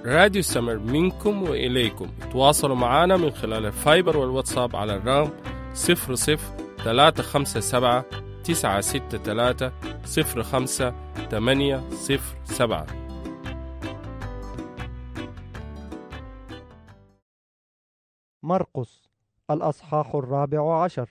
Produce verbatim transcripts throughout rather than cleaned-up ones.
راديو سمر منكم وإليكم. تواصلوا معنا من خلال الفايبر والواتساب على الرقم صفر صفر ثلاثة خمسة سبعة تسعة ستة ثلاثة صفر خمسة ثمانية صفر سبعة. مرقس الأصحاح الرابع عشر.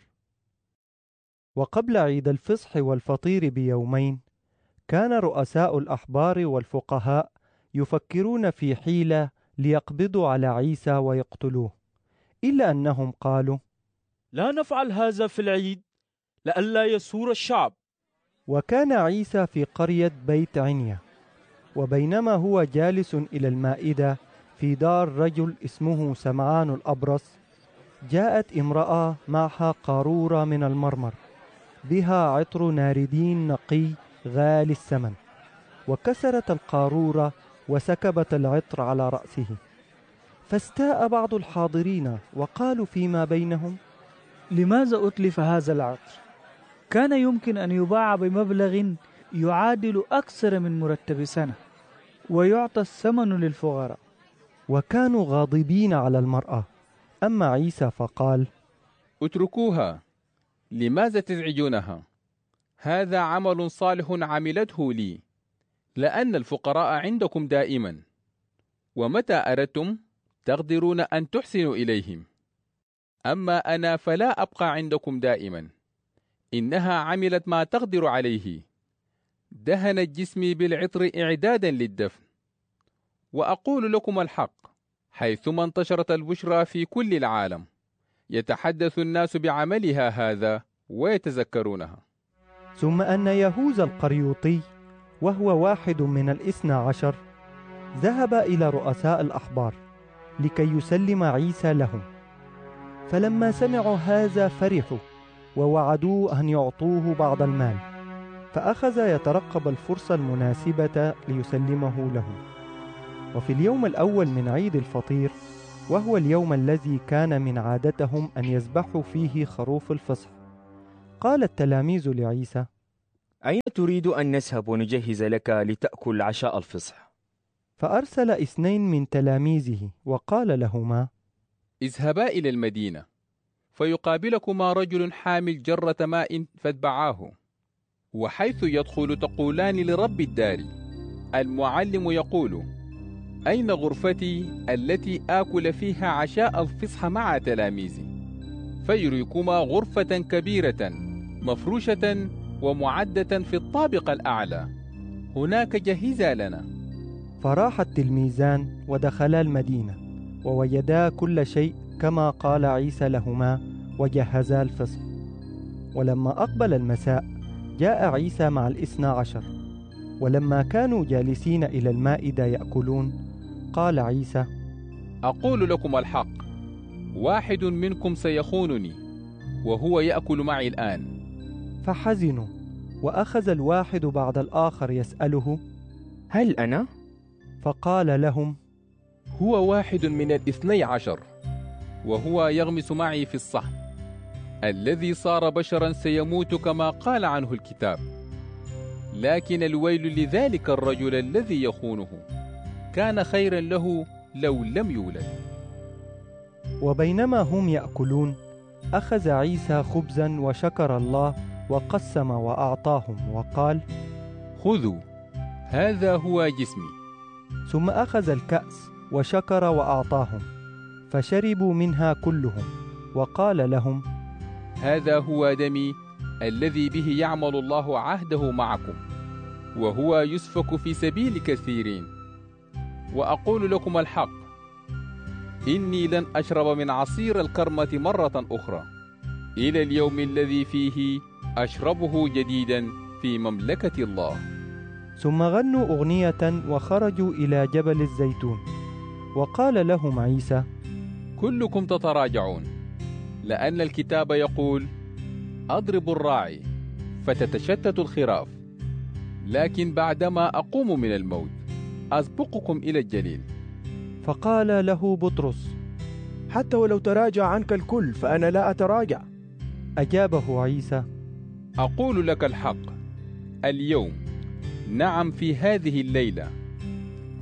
وقبل عيد الفصح والفطير بيومين كان رؤساء الأحبار والفقهاء يفكرون في حيلة ليقبضوا على عيسى ويقتلوه، إلا أنهم قالوا: لا نفعل هذا في العيد لئلا يسور الشعب. وكان عيسى في قرية بيت عنيا، وبينما هو جالس إلى المائدة في دار رجل اسمه سمعان الأبرص، جاءت امرأة معها قارورة من المرمر بها عطر ناردين نقي غالي الثمن، وكسرت القارورة وسكبت العطر على رأسه. فاستاء بعض الحاضرين وقالوا فيما بينهم: لماذا أتلف هذا العطر؟ كان يمكن أن يباع بمبلغ يعادل أكثر من مرتب سنة ويعطى الثمن للفقراء. وكانوا غاضبين على المرأة. أما عيسى فقال: اتركوها، لماذا تزعجونها؟ هذا عمل صالح عملته لي، لأن الفقراء عندكم دائما، ومتى أردتم تقدرون أن تحسنوا إليهم. أما أنا فلا أبقى عندكم دائما. إنها عملت ما تقدر عليه، دهنت جسمي بالعطر إعدادا للدفن. وأقول لكم الحق، حيثما انتشرت البشرى في كل العالم يتحدث الناس بعملها هذا ويتذكرونها. ثم أن يهوذا القريوطي وهو واحد من الاثنى عشر ذهب إلى رؤساء الأحبار لكي يسلم عيسى لهم. فلما سمعوا هذا فرحوا ووعدوه أن يعطوه بعض المال، فأخذ يترقب الفرصة المناسبة ليسلمه لهم. وفي اليوم الأول من عيد الفطير، وهو اليوم الذي كان من عادتهم أن يذبحوا فيه خروف الفصح، قال التلاميذ لعيسى: أين تريد أن نذهب ونجهز لك لتأكل عشاء الفصح؟ فأرسل اثنين من تلاميذه وقال لهما: اذهبا إلى المدينة، فيقابلكما رجل حامل جرة ماء فاتبعاه، وحيث يدخل تقولان لرب الدار: المعلم يقول: أين غرفتي التي آكل فيها عشاء الفصح مع تلاميذي؟ فيريكما غرفة كبيرة مفروشة ومعدة في الطابق الأعلى، هناك جهزا لنا. فراح التلميذان ودخلا المدينة ووجدا كل شيء كما قال عيسى لهما، وجهزا الفصح. ولما أقبل المساء جاء عيسى مع الاثنى عشر، ولما كانوا جالسين إلى المائدة يأكلون، قال عيسى: أقول لكم الحق، واحد منكم سيخونني وهو يأكل معي الآن. فحزنوا، وأخذ الواحد بعد الآخر يسأله: هل أنا؟ فقال لهم: هو واحد من الاثني عشر، وهو يغمس معي في الصحن. الذي صار بشرا سيموت كما قال عنه الكتاب، لكن الويل لذلك الرجل الذي يخونه، كان خيرا له لو لم يولد. وبينما هم يأكلون، أخذ عيسى خبزا وشكر الله وقسم وأعطاهم وقال: خذوا، هذا هو جسمي. ثم أخذ الكأس وشكر وأعطاهم، فشربوا منها كلهم، وقال لهم: هذا هو دمي الذي به يعمل الله عهده معكم، وهو يسفك في سبيل كثيرين. وأقول لكم الحق، إني لن أشرب من عصير الكرمة مرة أخرى إلى اليوم الذي فيه أشربه جديدا في مملكة الله. ثم غنوا أغنية وخرجوا إلى جبل الزيتون. وقال لهم عيسى: كلكم تتراجعون، لأن الكتاب يقول: أضرب الراعي فتتشتت الخراف، لكن بعدما أقوم من الموت أسبقكم إلى الجليل. فقال له بطرس: حتى ولو تراجع عنك الكل فأنا لا أتراجع. أجابه عيسى: أقول لك الحق، اليوم، نعم في هذه الليلة،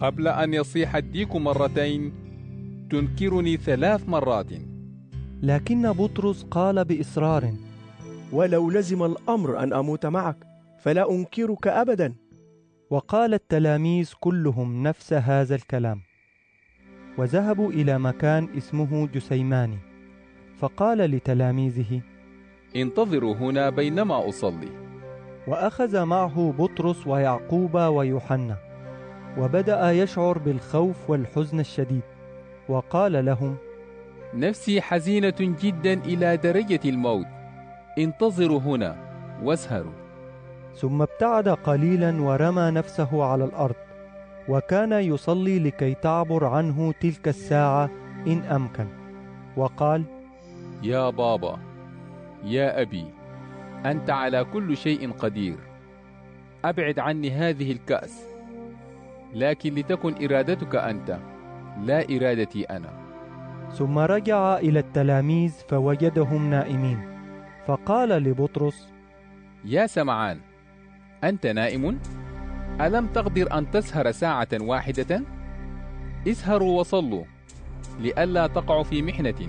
قبل أن يصيح الديك مرتين تنكرني ثلاث مرات. لكن بطرس قال بإصرار: ولو لزم الأمر أن أموت معك فلا أنكرك أبدا. وقال التلاميذ كلهم نفس هذا الكلام. وذهبوا إلى مكان اسمه جسيماني، فقال لتلاميذه: انتظروا هنا بينما أصلي. وأخذ معه بطرس ويعقوب ويوحنا، وبدأ يشعر بالخوف والحزن الشديد، وقال لهم: نفسي حزينة جدا إلى درجة الموت، انتظروا هنا واسهروا. ثم ابتعد قليلا ورمى نفسه على الأرض، وكان يصلي لكي تعبر عنه تلك الساعة إن أمكن، وقال: يا بابا، يا أبي، أنت على كل شيء قدير، أبعد عني هذه الكأس، لكن لتكن إرادتك أنت لا إرادتي أنا. ثم رجع إلى التلاميذ فوجدهم نائمين، فقال لبطرس: يا سمعان، أنت نائم؟ ألم تقدر أن تسهر ساعة واحدة؟ اسهروا وصلوا لئلا تقعوا في محنة.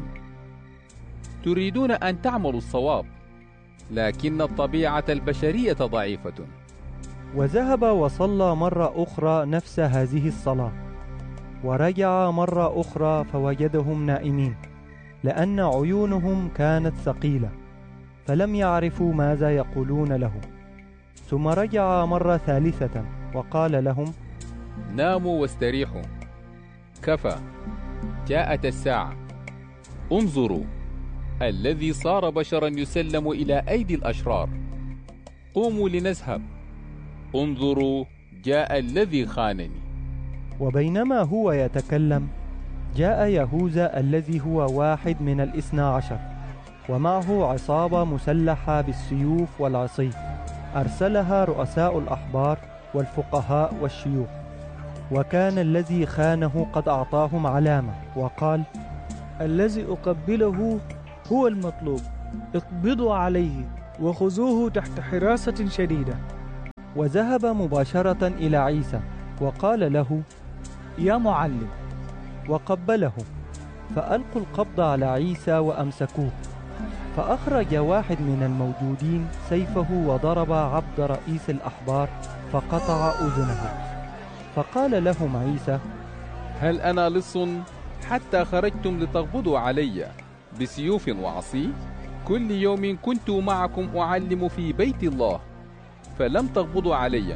تريدون أن تعملوا الصواب، لكن الطبيعة البشرية ضعيفة. وذهب وصلى مرة أخرى نفس هذه الصلاة، ورجع مرة أخرى فوجدهم نائمين، لأن عيونهم كانت ثقيلة، فلم يعرفوا ماذا يقولون له. ثم رجع مرة ثالثة وقال لهم: ناموا واستريحوا، كفى، جاءت الساعة. انظروا، الذي صار بشرا يسلم إلى أيدي الأشرار. قوموا لنذهب، انظروا، جاء الذي خانني. وبينما هو يتكلم، جاء يهوذا الذي هو واحد من الاثنى عشر، ومعه عصابة مسلحة بالسيوف والعصي، أرسلها رؤساء الأحبار والفقهاء والشيوخ. وكان الذي خانه قد أعطاهم علامة، وقال: الذي أقبله هو المطلوب، اقبضوا عليه وخذوه تحت حراسة شديدة. وذهب مباشرة إلى عيسى وقال له: يا معلم، وقبله. فألقوا القبض على عيسى وأمسكوه. فأخرج واحد من الموجودين سيفه وضرب عبد رئيس الأحبار فقطع أذنه. فقال لهم عيسى: هل أنا لص حتى خرجتم لتقبضوا علي بسيوف وعصي؟ كل يوم كنت معكم أعلم في بيت الله فلم تقبضوا علي،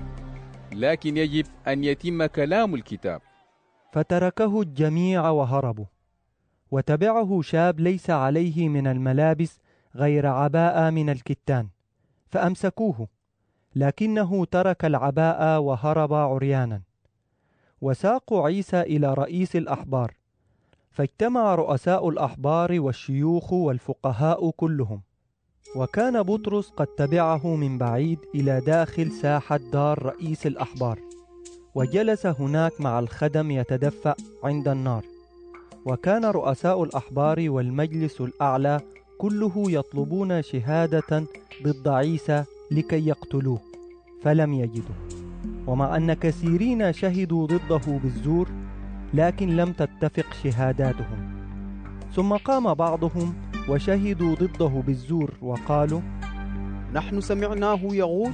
لكن يجب أن يتم كلام الكتاب. فتركه الجميع وهربوا. وتبعه شاب ليس عليه من الملابس غير عباءة من الكتان، فأمسكوه، لكنه ترك العباءة وهرب عريانا. وساقوا عيسى إلى رئيس الأحبار، فاجتمع رؤساء الأحبار والشيوخ والفقهاء كلهم. وكان بطرس قد تبعه من بعيد إلى داخل ساحة دار رئيس الأحبار، وجلس هناك مع الخدم يتدفأ عند النار. وكان رؤساء الأحبار والمجلس الأعلى كله يطلبون شهادة ضد عيسى لكي يقتلوه، فلم يجدوا. ومع أن كثيرين شهدوا ضده بالزور، لكن لم تتفق شهاداتهم. ثم قام بعضهم وشهدوا ضده بالزور وقالوا: نحن سمعناه يقول: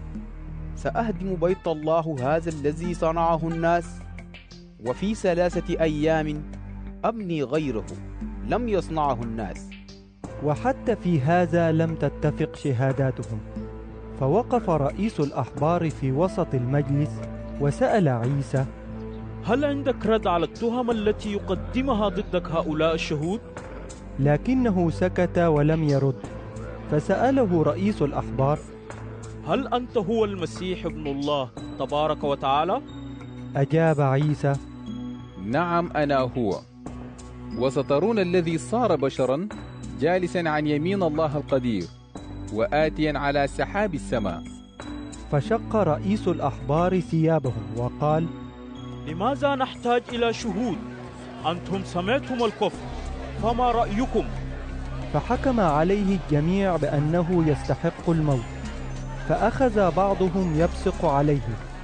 سأهدم بيت الله هذا الذي صنعه الناس، وفي ثلاثة أيام أبني غيره لم يصنعه الناس. وحتى في هذا لم تتفق شهاداتهم. فوقف رئيس الأحبار في وسط المجلس وسأل عيسى: هل عندك رد على التهم التي يقدمها ضدك هؤلاء الشهود؟ لكنه سكت ولم يرد. فسأله رئيس الأحبار: هل أنت هو المسيح ابن الله تبارك وتعالى؟ أجاب عيسى: نعم أنا هو، وسترون الذي صار بشرا جالسا عن يمين الله القدير وآتيا على سحاب السماء. فشق رئيس الأحبار ثيابهم وقال: لماذا نحتاج إلى شهود؟ أنتم سمعتم الكفر، فما رأيكم؟ فحكم عليه الجميع بأنه يستحق الموت. فأخذ بعضهم يبصق عليه،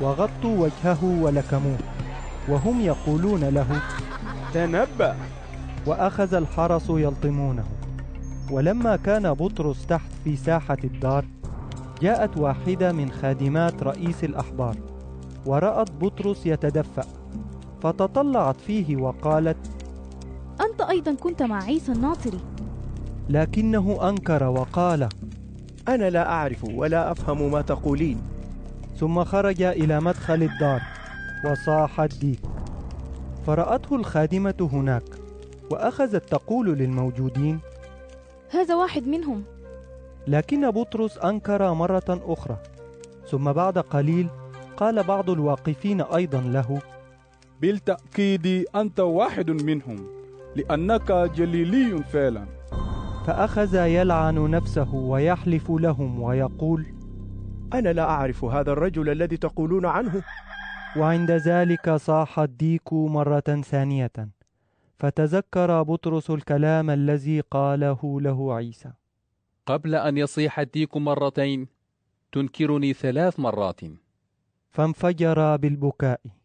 وغطوا وجهه ولكموه وهم يقولون له: تنبأ. وأخذ الحرس يلطمونه. ولما كان بطرس تحت في ساحة الدار، جاءت واحدة من خادمات رئيس الأحبار ورأت بطرس يتدفأ، فتطلعت فيه وقالت: أنت أيضا كنت مع عيسى الناصري. لكنه أنكر وقال: أنا لا أعرف ولا أفهم ما تقولين. ثم خرج إلى مدخل الدار وصاح الديك، فرأته الخادمة هناك وأخذت تقول للموجودين: هذا واحد منهم. لكن بطرس أنكر مرة أخرى. ثم بعد قليل قال بعض الواقفين أيضا له: بالتأكيد أنت واحد منهم، لأنك جليلي فعلا. فأخذ يلعن نفسه ويحلف لهم ويقول: أنا لا أعرف هذا الرجل الذي تقولون عنه. وعند ذلك صاح الديك مرة ثانية، فتذكر بطرس الكلام الذي قاله له عيسى: قبل أن يصيح الديك مرتين تنكرني ثلاث مرات. فانفجر بالبكاء.